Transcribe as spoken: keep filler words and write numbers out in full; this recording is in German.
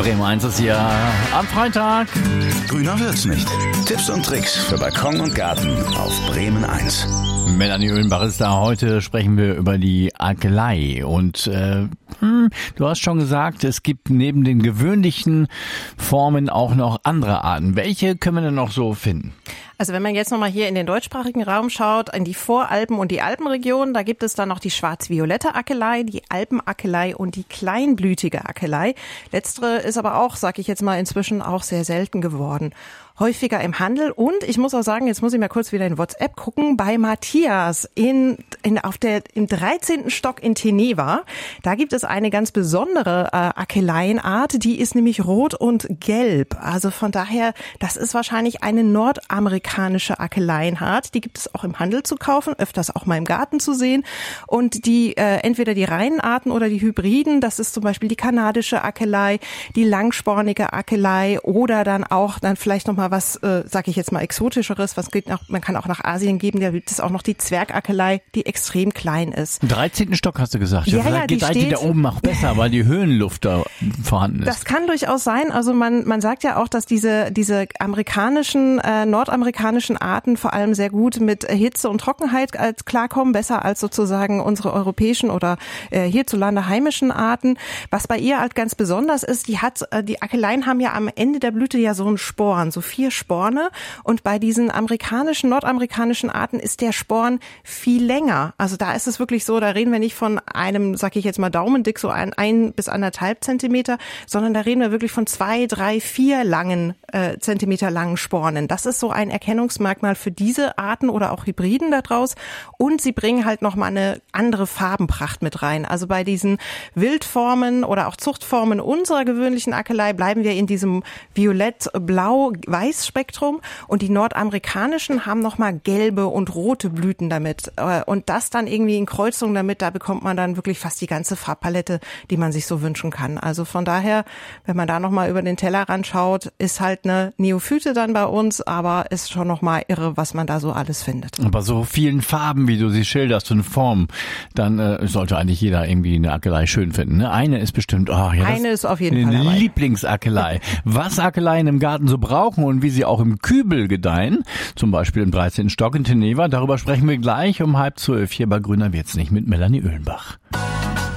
Bremen eins ist hier am Freitag. Grüner wird's nicht. Tipps und Tricks für Balkon und Garten auf Bremen eins. Melanie Oehlenbach ist da. Heute sprechen wir über die Akelei. Und äh, hm, du hast schon gesagt, es gibt neben den gewöhnlichen Formen auch noch andere Arten. Welche können wir denn noch so finden? Also wenn man jetzt nochmal hier in den deutschsprachigen Raum schaut, in die Voralpen- und die Alpenregion, da gibt es dann noch die schwarz-violette Akelei, die Alpenakelei und die kleinblütige Akelei. Letztere ist aber auch, sag ich jetzt mal, inzwischen auch sehr selten geworden. Häufiger im Handel und ich muss auch sagen, jetzt muss ich mal kurz wieder in WhatsApp gucken, bei Matthias in, in auf der im dreizehnten Stock in Teneva, da gibt es eine ganz besondere äh, Akeleienart, die ist nämlich rot und gelb. Also von daher, das ist wahrscheinlich eine nordamerikanische Akeleienart, die gibt es auch im Handel zu kaufen, öfters auch mal im Garten zu sehen und die äh, entweder die reinen Arten oder die Hybriden, das ist zum Beispiel die kanadische Akelei, die langspornige Akelei oder dann auch dann vielleicht noch mal was, äh, sag ich jetzt mal, exotischeres, was geht nach, man kann auch nach Asien geben, da gibt es auch noch die Zwergakelei, die extrem klein ist. Im dreizehnten Stock hast du gesagt. Ja, ja, ja, geht die eigentlich steht, da oben noch besser, weil die Höhenluft da vorhanden ist. Das kann durchaus sein. Also man man sagt ja auch, dass diese diese amerikanischen, äh, nordamerikanischen Arten vor allem sehr gut mit Hitze und Trockenheit als klarkommen, besser als sozusagen unsere europäischen oder äh, hierzulande heimischen Arten. Was bei ihr halt ganz besonders ist, die hat, äh, die Akeleien haben ja am Ende der Blüte ja so einen Sporn, so vier Sporne und bei diesen amerikanischen, nordamerikanischen Arten ist der Sporn viel länger. Also da ist es wirklich so, da reden wir nicht von einem, sag ich jetzt mal daumendick, so ein, ein bis anderthalb Zentimeter, sondern da reden wir wirklich von zwei, drei, vier langen, äh, Zentimeter langen Spornen. Das ist so ein Erkennungsmerkmal für diese Arten oder auch Hybriden da draus und sie bringen halt nochmal eine andere Farbenpracht mit rein. Also bei diesen Wildformen oder auch Zuchtformen unserer gewöhnlichen Akelei bleiben wir in diesem Violett, Blau, Weiß-Spektrum und die nordamerikanischen haben nochmal gelbe und rote Blüten damit und das dann irgendwie in Kreuzung damit, da bekommt man dann wirklich fast die ganze Farbpalette, die man sich so wünschen kann. Also von daher, wenn man da nochmal über den Tellerrand schaut, ist halt eine Neophyte dann bei uns, aber ist schon nochmal irre, was man da so alles findet. Aber so vielen Farben, wie du sie schilderst und Formen, dann äh, sollte eigentlich jeder irgendwie eine Akelei schön finden. Ne? Eine ist bestimmt, oh, ja, eine ist auf jeden Fall eine dabei. Lieblingsakelei. Was Akeleien im Garten so brauchen und wie sie auch im Kübel gedeihen, zum Beispiel im dreizehnten Stock in Teneva, darüber sprechen wir gleich um halb zwölf hier bei Grüner wird's nicht mit Melanie Oehlenbach.